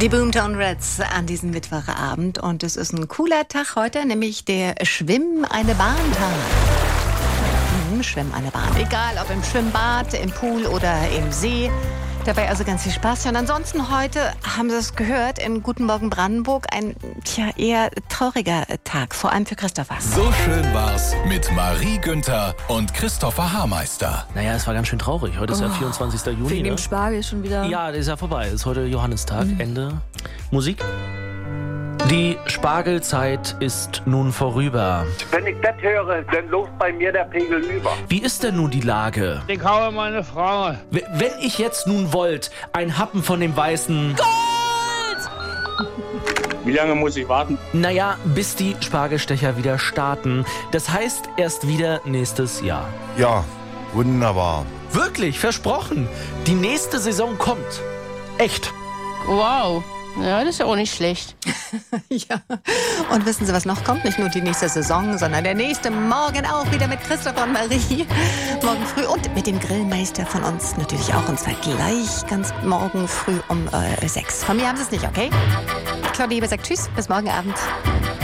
Die Boomtown Rats an diesem Mittwochabend und es ist ein cooler Tag heute, nämlich der Schwimm eine Bahn-Tag. Schwimm eine Bahn, egal ob im Schwimmbad, im Pool oder im See. Dabei also ganz viel Spaß. Und ansonsten heute, haben Sie es gehört, in Guten Morgen Brandenburg ein eher trauriger Tag, vor allem für Christopher. So schön war's mit Marie Günther und Christopher Haarmeister. Naja, es war ganz schön traurig. Heute ist ja 24. Juni. Wegen dem Spargel schon wieder. Ja, der ist ja vorbei. Ist heute Johannistag. Ende. Musik. Die Spargelzeit ist nun vorüber. Wenn ich das höre, dann läuft bei mir der Pegel über. Wie ist denn nun die Lage? Ich habe meine Frau. Wenn ich jetzt nun wollt, ein Happen von dem weißen Gold! Wie lange muss ich warten? Naja, bis die Spargelstecher wieder starten. Das heißt erst wieder nächstes Jahr. Ja, wunderbar. Wirklich, versprochen. Die nächste Saison kommt. Echt. Wow. Ja, das ist ja auch nicht schlecht. Ja, und wissen Sie, was noch kommt? Nicht nur die nächste Saison, sondern der nächste Morgen auch wieder mit Christopher und Marie. Morgen früh und mit dem Grillmeister von uns natürlich auch. Und zwar gleich ganz morgen früh um 6. Von mir haben Sie es nicht, okay? Claudia sagt Tschüss, bis morgen Abend.